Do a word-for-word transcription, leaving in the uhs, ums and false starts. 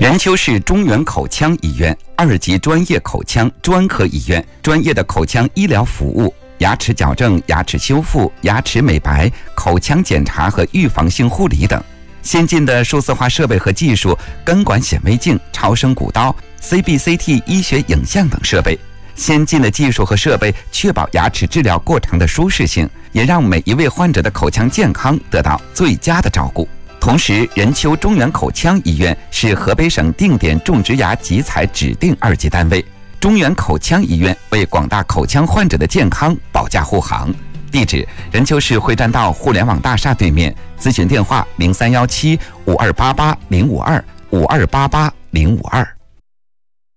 任丘市中原口腔医院二级专业口腔专科医院，专业的口腔医疗服务、牙齿矫正、牙齿修复、牙齿美白、口腔检查和预防性护理等。先进的数字化设备和技术，根管显微镜、超声骨刀、C B C T 医学影像等设备。先进的技术和设备确保牙齿治疗过程的舒适性，也让每一位患者的口腔健康得到最佳的照顾。同时，任丘中原口腔医院是河北省定点种植牙集采指定二级单位。中原口腔医院为广大口腔患者的健康保驾护航。地址：任丘市会栈道互联网大厦对面。咨询电话：零三幺七五二八八零五二五二八八零五二。